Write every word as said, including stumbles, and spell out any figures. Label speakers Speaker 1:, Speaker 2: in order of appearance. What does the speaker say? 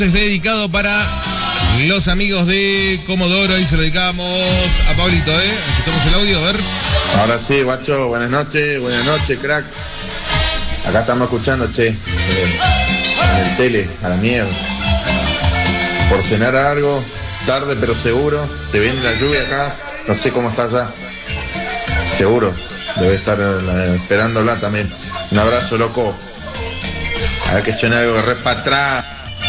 Speaker 1: Es dedicado para los amigos de Comodoro y se lo dedicamos a Pablito, ¿eh? Escuchamos el audio, a ver.
Speaker 2: Ahora sí, guacho, buenas noches, buenas noches, crack. Acá estamos escuchando, che, eh, en el tele, a la mierda. Por cenar algo, tarde pero seguro. Se viene la lluvia acá, no sé cómo está allá. Seguro, debe estar eh, esperándola también. Un abrazo, loco. A ver que suene algo re para atrás.